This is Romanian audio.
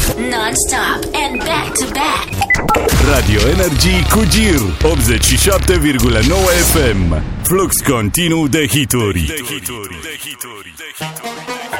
Non-stop and back-to-back. Radio Energy cu Gir 87,9 FM. Flux continuu de hituri.